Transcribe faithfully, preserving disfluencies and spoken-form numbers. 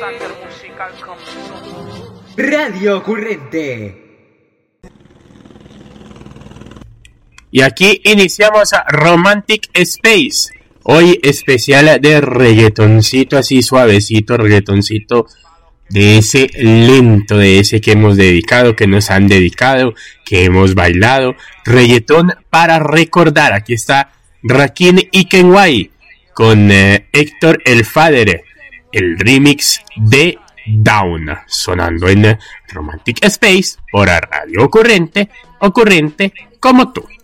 Radio Ocurrente. Y aquí iniciamos a Romantic Space. Hoy especial de reggaetoncito así suavecito, reggaetoncito de ese lento, de ese que hemos dedicado, que nos han dedicado, que hemos bailado. Reggaetón para recordar. Aquí está Rakim y Kenway con eh, Héctor el Father, el remix de Down, sonando en Romantic Space por Radio Ocurrente, ocurrente como tú.